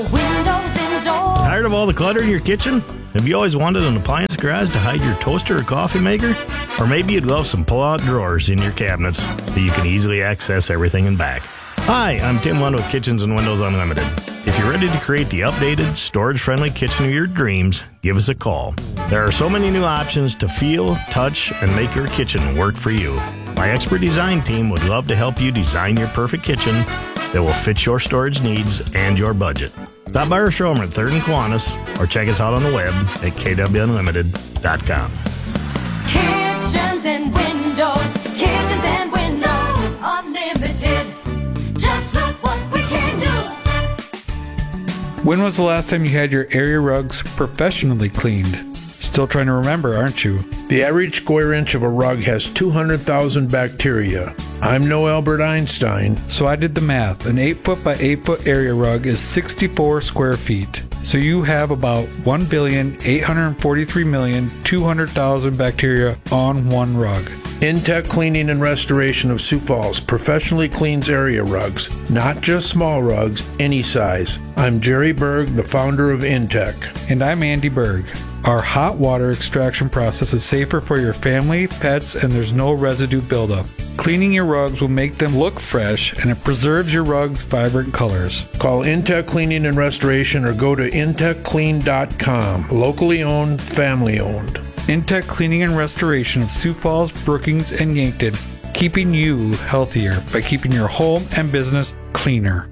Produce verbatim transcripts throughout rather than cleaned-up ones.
Windows and doors. Tired of all the clutter in your kitchen? Have you always wanted an appliance garage to hide your toaster or coffee maker? Or maybe you'd love some pull-out drawers in your cabinets so you can easily access everything in back. Hi, I'm Tim Lund with Kitchens and Windows Unlimited. If you're ready to create the updated, storage-friendly kitchen of your dreams, give us a call. There are so many new options to feel, touch, and make your kitchen work for you. My expert design team would love to help you design your perfect kitchen that will fit your storage needs and your budget. Stop by our showroom at third and Kiwanis or check us out on the web at k w unlimited dot com. Kitchens and windows. Kitchens and windows. Unlimited. Just look what we can do. When was the last time you had your area rugs professionally cleaned? Still trying to remember, aren't you? The average square inch of a rug has two hundred thousand bacteria. I'm no Albert Einstein. So I did the math. An eight foot by eight foot area rug is sixty-four square feet. So you have about one billion eight hundred forty-three million two hundred thousand bacteria on one rug. Intech Cleaning and Restoration of Sioux Falls professionally cleans area rugs, not just small rugs, any size. I'm Jerry Berg, the founder of Intech. And I'm Andy Berg. Our hot water extraction process is safer for your family, pets, and there's no residue buildup. Cleaning your rugs will make them look fresh, and it preserves your rugs' vibrant colors. Call Intech Cleaning and Restoration or go to intech clean dot com. Locally owned, family owned. Intech Cleaning and Restoration of Sioux Falls, Brookings, and Yankton, keeping you healthier by keeping your home and business cleaner.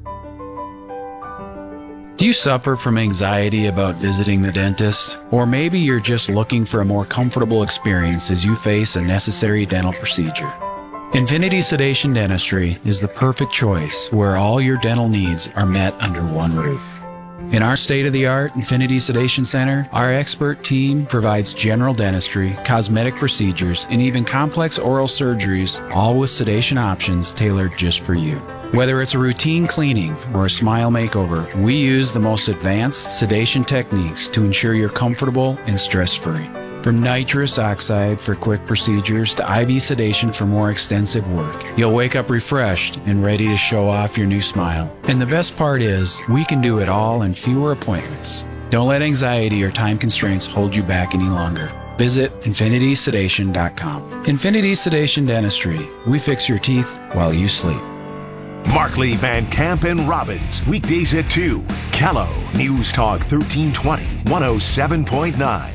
Do you suffer from anxiety about visiting the dentist? Or maybe you're just looking for a more comfortable experience as you face a necessary dental procedure. Infinity Sedation Dentistry is the perfect choice where all your dental needs are met under one roof. In our state-of-the-art Infinity Sedation Center, our expert team provides general dentistry, cosmetic procedures, and even complex oral surgeries, all with sedation options tailored just for you. Whether it's a routine cleaning or a smile makeover, we use the most advanced sedation techniques to ensure you're comfortable and stress-free. From nitrous oxide for quick procedures to I V sedation for more extensive work, you'll wake up refreshed and ready to show off your new smile. And the best part is, we can do it all in fewer appointments. Don't let anxiety or time constraints hold you back any longer. Visit infinity sedation dot com. Infinity Sedation Dentistry. We fix your teeth while you sleep. Markley, Van Camp, and Robbins. Weekdays at two. Kello. News Talk thirteen twenty. one oh seven point nine.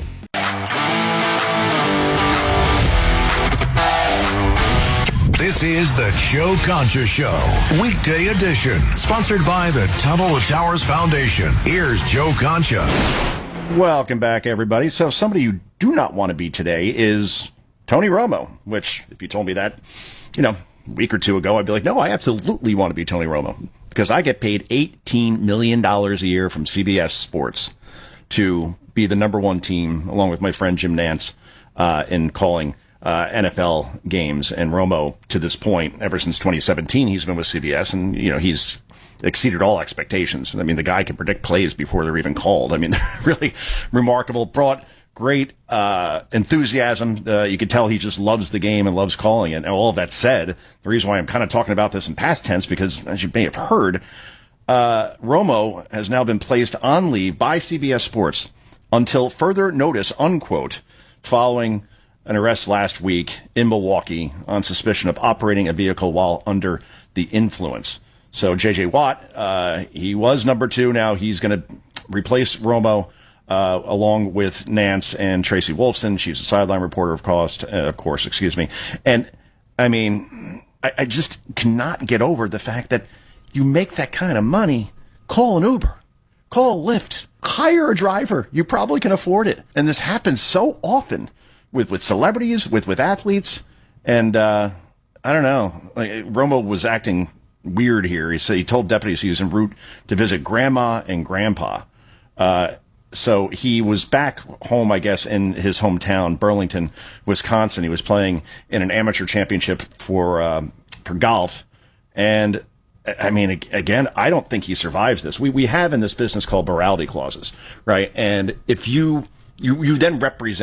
This is the Joe Concha Show, weekday edition, sponsored by the Tunnel to Towers Foundation. Here's Joe Concha. Welcome back, everybody. So somebody you do not want to be today is Tony Romo, which, if you told me that, you know, a week or two ago, I'd be like, no, I absolutely want to be Tony Romo because I get paid eighteen million dollars a year from C B S Sports to be the number one team, along with my friend Jim Nantz, uh, in calling Uh, N F L games. And Romo, to this point, ever since twenty seventeen, he's been with C B S, and you know he's exceeded all expectations. I mean, the guy can predict plays before they're even called. I mean, really remarkable. Brought great uh, enthusiasm. Uh, you can tell he just loves the game and loves calling it. And all of that said, the reason why I'm kind of talking about this in past tense, because as you may have heard, uh, Romo has now been placed on leave by C B S Sports until further notice, unquote, following an arrest last week in Milwaukee on suspicion of operating a vehicle while under the influence. So J J Watt, uh, he was number two. Now he's going to replace Romo, uh, along with Nance and Tracy Wolfson. She's a sideline reporter, of course, uh, of course, excuse me. And I mean, I, I just cannot get over the fact that you make that kind of money, call an Uber, call a Lyft, hire a driver. You probably can afford it. And this happens so often with, with celebrities, with, with athletes. And, uh, I don't know, like, Romo was acting weird here. He said he told deputies he was en route to visit grandma and grandpa. Uh, so he was back home, I guess, in his hometown, Burlington, Wisconsin. He was playing in an amateur championship for, um, for golf. And I mean, again, I don't think he survives this. We, we have in this business called morality clauses, right? And if you, you, you then represent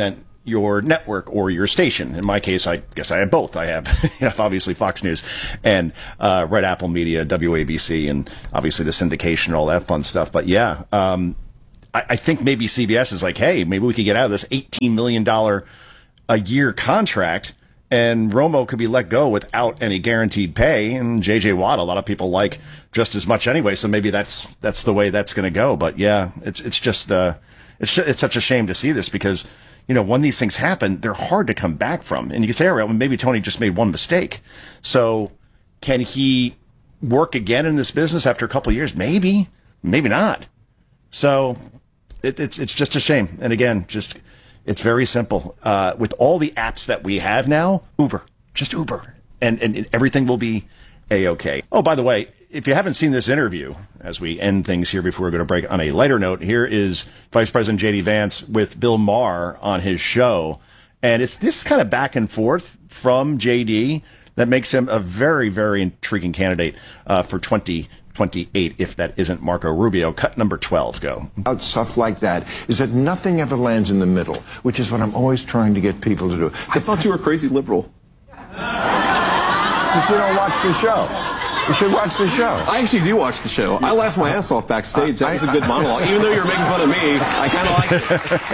your network or your station. In my case, I guess I have both. I have, I have obviously Fox News and uh, Red Apple Media, W A B C, and obviously the syndication and all that fun stuff. But yeah, um, I, I think maybe C B S is like, hey, maybe we could get out of this eighteen million dollars a year contract, and Romo could be let go without any guaranteed pay. And J J Watt, a lot of people like just as much anyway. So maybe that's that's the way that's going to go. But yeah, it's it's just uh, it's it's such a shame to see this because, you know, when these things happen, they're hard to come back from. And you can say, all right, well, maybe Tony just made one mistake. So can he work again in this business after a couple of years? Maybe, maybe not. So it, it's it's just a shame. And again, just it's very simple. Uh, with all the apps that we have now, Uber, just Uber, and and everything will be A-okay. Oh, by the way, if you haven't seen this interview, as we end things here before we're going to break on a lighter note, here is Vice President J D Vance with Bill Maher on his show. And it's this kind of back and forth from J D that makes him a very, very intriguing candidate uh, for twenty twenty-eight, if that isn't Marco Rubio. Cut number twelve, go. Out stuff like that is that nothing ever lands in the middle, which is what I'm always trying to get people to do. I thought you were a crazy liberal. But you don't watch the show. You should watch the show. I actually do watch the show. I laughed my ass off backstage. That was a good monologue. Even though you were making fun of me, I kind of liked it.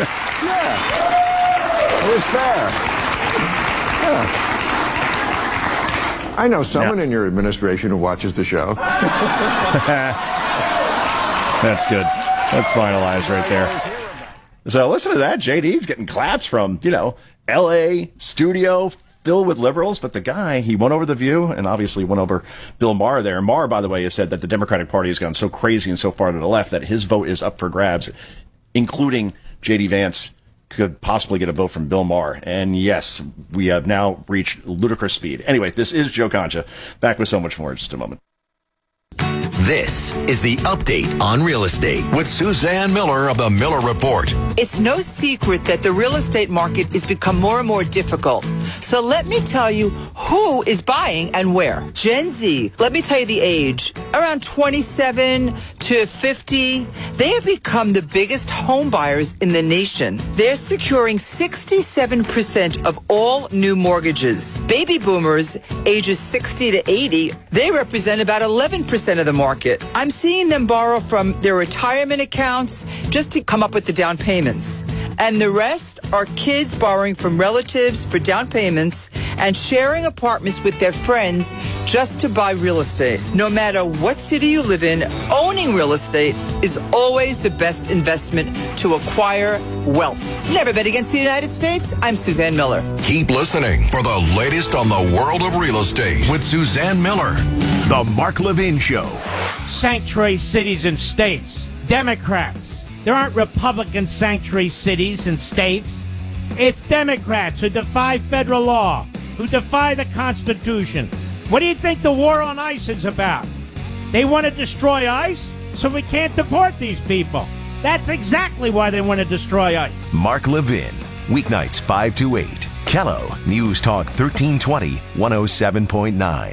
Yeah. It was fair. Yeah. I know someone yeah. in your administration who watches the show. That's good. That's finalized right there. So listen to that. J D's getting claps from, you know, L A studio filled with liberals, but the guy, he went over The View and obviously went over Bill Maher there. Maher, by the way, has said that the Democratic Party has gone so crazy and so far to the left that his vote is up for grabs, including J D Vance could possibly get a vote from Bill Maher. And yes, we have now reached ludicrous speed. Anyway, this is Joe Concha. Back with so much more in just a moment. This is the Update on Real Estate with Suzanne Miller of the Miller Report. It's no secret that the real estate market has become more and more difficult. So let me tell you who is buying and where. Gen Z, let me tell you the age, around twenty-seven to fifty. They have become the biggest home buyers in the nation. They're securing sixty-seven percent of all new mortgages. Baby boomers, ages sixty to eighty, they represent about eleven percent of the market. I'm seeing them borrow from their retirement accounts just to come up with the down payments. And the rest are kids borrowing from relatives for down payments and sharing apartments with their friends just to buy real estate. No matter what city you live in, owning real estate is always the best investment to acquire wealth. Never bet against the United States. I'm Suzanne Miller. Keep listening for the latest on the world of real estate with Suzanne Miller. The Mark Levin Show. Sanctuary cities and states. Democrats. There aren't Republican sanctuary cities and states. It's Democrats who defy federal law, who defy the Constitution. What do you think the war on ICE is about? They want to destroy ICE so we can't deport these people. That's exactly why they want to destroy ICE. Mark Levin. Weeknights five to eight. Kello News Talk thirteen twenty, one oh seven point nine.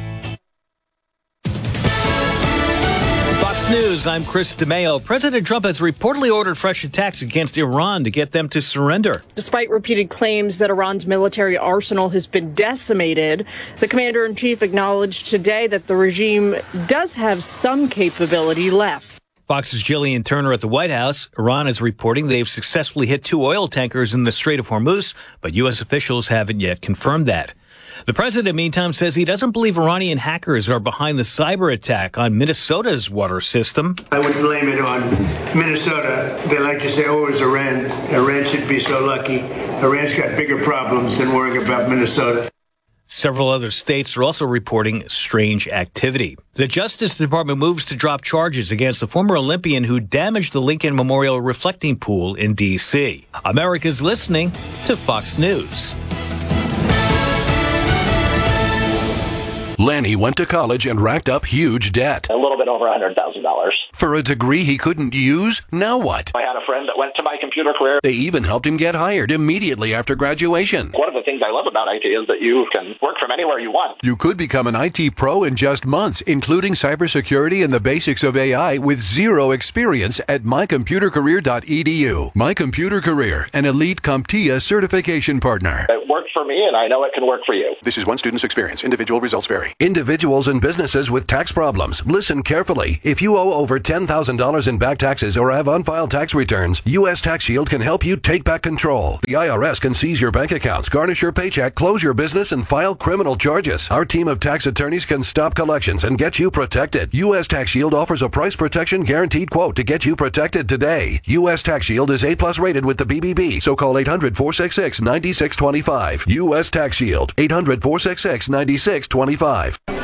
News, I'm Chris DeMeo. President Trump has reportedly ordered fresh attacks against Iran to get them to surrender. Despite repeated claims that Iran's military arsenal has been decimated, the commander-in-chief acknowledged today that the regime does have some capability left. Fox's Jillian Turner at the White House. Iran is reporting they've successfully hit two oil tankers in the Strait of Hormuz, but U S officials haven't yet confirmed that. The president, meantime, says he doesn't believe Iranian hackers are behind the cyber attack on Minnesota's water system. I would blame it on Minnesota. They like to say, oh, it was Iran. Iran should be so lucky. Iran's got bigger problems than worrying about Minnesota. Several other states are also reporting strange activity. The Justice Department moves to drop charges against the former Olympian who damaged the Lincoln Memorial reflecting pool in D C. America's listening to Fox News. Lanny went to college and racked up huge debt. A little bit over one hundred thousand dollars. For a degree he couldn't use? Now what? I had a friend that went to my computer career. They even helped him get hired immediately after graduation. One of the things I love about I T is that you can work from anywhere you want. You could become an I T pro in just months, including cybersecurity and the basics of A I with zero experience at my computer career dot e d u. My Computer Career, an elite CompTIA certification partner. It worked for me, and I know it can work for you. This is one student's experience. Individual results vary. Individuals and businesses with tax problems, listen carefully. If you owe over ten thousand dollars in back taxes or have unfiled tax returns, U S Tax Shield can help you take back control. The I R S can seize your bank accounts, garnish your paycheck, close your business, and file criminal charges. Our team of tax attorneys can stop collections and get you protected. U S Tax Shield offers a price protection guaranteed quote to get you protected today. U S Tax Shield is A plus rated with the B B B, so call eight hundred, four six six, nine six two five. U S Tax Shield, eight hundred, four six six, nine six two five.